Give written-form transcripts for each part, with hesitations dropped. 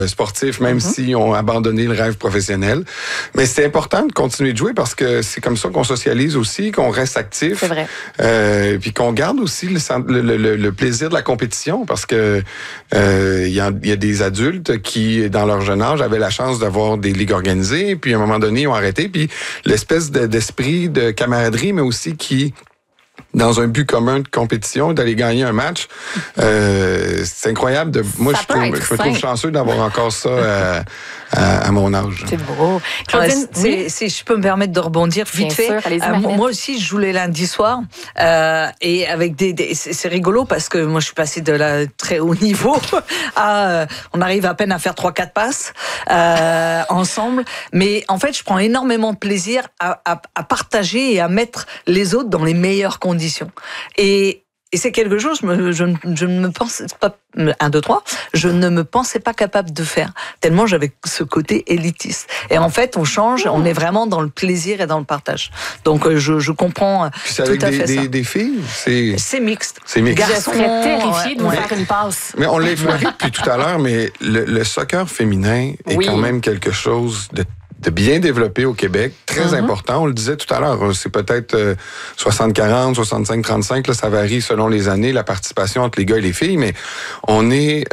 sportifs, même s'ils ont abandonné le rêve professionnel. Mais c'est important de continuer de jouer parce que c'est comme ça qu'on socialise aussi, qu'on reste actif. C'est vrai. Puis qu'on garde aussi le plaisir de la compétition parce que il y a des adultes qui, dans leur jeune âge, avaient la chance d'avoir des ligues organisées, puis à un moment donné, ils ont arrêté. Puis l'espèce d'esprit de camaraderie, mais aussi qui... dans un but commun de compétition, d'aller gagner un match. C'est incroyable. Moi, je me trouve chanceux d'avoir encore ça à mon âge. C'est beau. Claudine, si je peux me permettre de rebondir vite fait. Moi aussi, je joue les lundis soirs. Et avec c'est rigolo parce que moi, je suis passée de la très haut niveau à... on arrive à peine à faire 3-4 passes ensemble. Mais en fait, je prends énormément de plaisir à partager et à mettre les autres dans les meilleures conditions. Et c'est quelque chose, je ne me pensais pas, 1, 2, 3, je ne me pensais pas capable de faire, tellement j'avais ce côté élitiste. Et en fait, on change, on est vraiment dans le plaisir et dans le partage. Donc, je comprends tout à fait ça. Des filles? C'est mixte. C'est mixte. Je serais terrifiée de vous faire une passe. Mais on l'a effleuré depuis tout à l'heure, mais le soccer féminin est quand même quelque chose de bien développé au Québec, très important. On le disait tout à l'heure, c'est peut-être 60-40, 65-35, là, ça varie selon les années, la participation entre les gars et les filles, mais on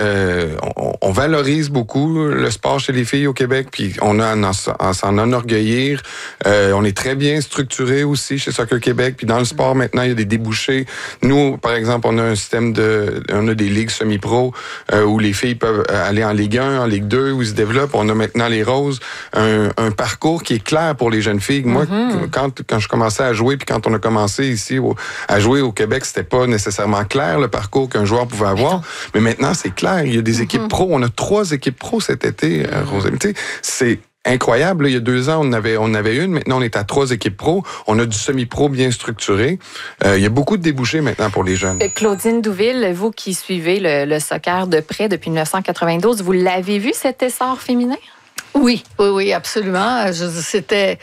valorise beaucoup le sport chez les filles au Québec, puis on a à s'en enorgueillir. On est très bien structuré aussi chez Soccer Québec, puis dans le sport, maintenant, il y a des débouchés. Nous, par exemple, on a un système on a des ligues semi-pro où les filles peuvent aller en Ligue 1, en Ligue 2, où ils se développent. On a maintenant les Roses, un parcours qui est clair pour les jeunes filles. Moi, quand je commençais à jouer, puis quand on a commencé ici à jouer au Québec, c'était pas nécessairement clair le parcours qu'un joueur pouvait avoir. Mais maintenant, c'est clair. Il y a des équipes pro. On a 3 équipes pro cet été, Rosalie. C'est incroyable. Là, il y a 2 ans, on avait une. Maintenant, on est à 3 équipes pro. On a du semi-pro bien structuré. Il y a beaucoup de débouchés maintenant pour les jeunes. Claudine Douville, vous qui suivez le soccer de près depuis 1992, vous l'avez vu, cet essor féminin? Oui, absolument. C'était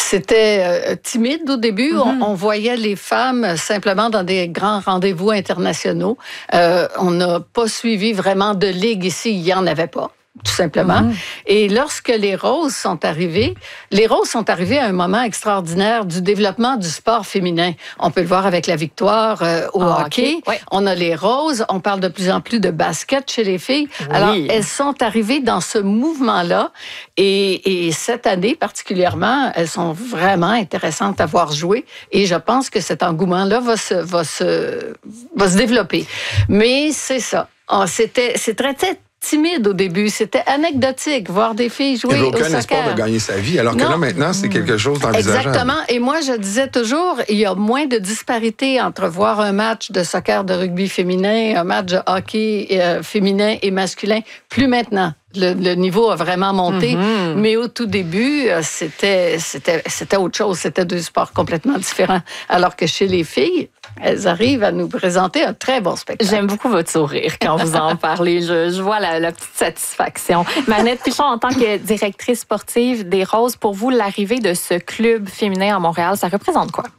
timide au début. On voyait les femmes simplement dans des grands rendez-vous internationaux. On n'a pas suivi vraiment de ligue ici. Il n'y en avait pas, tout simplement. Et lorsque les Roses sont arrivées à un moment extraordinaire du développement du sport féminin. On peut le voir avec la victoire au hockey. Oui. On a les Roses. On parle de plus en plus de basket chez les filles. Oui. Alors, elles sont arrivées dans ce mouvement-là. Et cette année, particulièrement, elles sont vraiment intéressantes à voir jouer. Et je pense que cet engouement-là va se développer. Mais c'est ça. C'est très timide au début. C'était anecdotique, voir des filles jouer au soccer. Il n'y avait aucun espoir de gagner sa vie, alors que là, maintenant, c'est quelque chose d'envisageable. Exactement. Et moi, je disais toujours, il y a moins de disparité entre voir un match de soccer de rugby féminin, un match de hockey féminin et masculin, plus maintenant. Le niveau a vraiment monté, mais au tout début, c'était autre chose. C'était 2 sports complètement différents. Alors que chez les filles, elles arrivent à nous présenter un très bon spectacle. J'aime beaucoup votre sourire quand vous en parlez. Je vois la petite satisfaction. Manette Pichon, en tant que directrice sportive des Roses, pour vous, l'arrivée de ce club féminin à Montréal, ça représente quoi?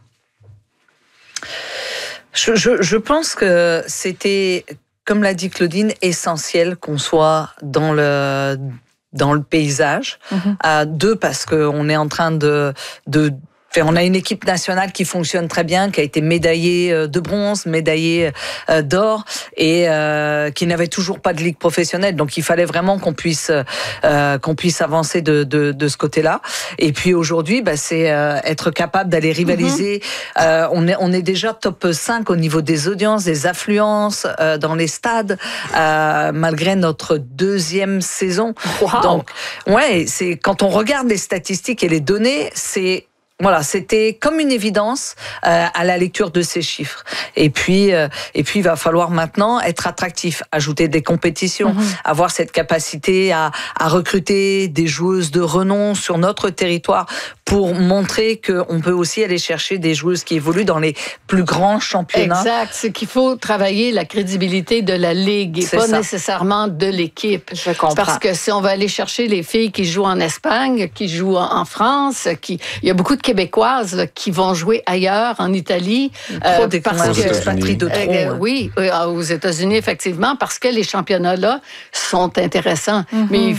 Je pense que c'était... Comme l'a dit Claudine, essentiel qu'on soit dans le paysage. 2, parce qu'on est en train on a une équipe nationale qui fonctionne très bien, qui a été médaillée de bronze, médaillée d'or, et qui n'avait toujours pas de ligue professionnelle. Donc il fallait vraiment qu'on puisse avancer de ce côté-là. Et puis aujourd'hui, c'est être capable d'aller rivaliser. On est déjà top 5 au niveau des audiences, des affluences dans les stades, malgré notre 2e saison. Wow. Donc c'est quand on regarde les statistiques et les données, c'était comme une évidence à la lecture de ces chiffres. Et puis, il va falloir maintenant être attractif, ajouter des compétitions, avoir cette capacité à recruter des joueuses de renom sur notre territoire pour montrer qu'on peut aussi aller chercher des joueuses qui évoluent dans les plus grands championnats. Exact. C'est qu'il faut travailler la crédibilité de la Ligue et pas nécessairement de l'équipe. Je comprends. Parce que si on va aller chercher les filles qui jouent en Espagne, qui jouent en France, il y a beaucoup de Québécoises là, qui vont jouer ailleurs, en Italie. Trop d'expatriés de trop. Oui, aux États-Unis, effectivement, parce que les championnats-là sont intéressants. Mais